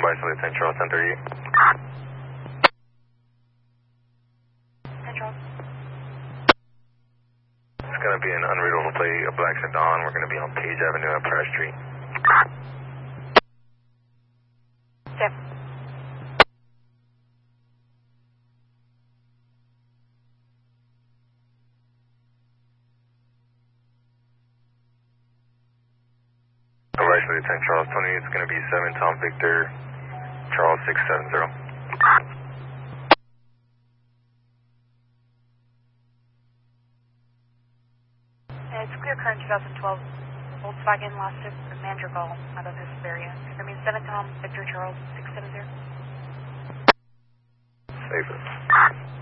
Vice Lieutenant Charles 1038. Central. It's going to be an unreadable plate, a black sedan. We're going to be on Page Avenue at Pratt Street. Step. Vice Lieutenant Charles 20, it's going to be 7 Tom Victor, Charles 670. It's clear current 2012 Volkswagen Lastic Madrigal out of this area. I mean 7 Tom Victor Charles 670. Safe.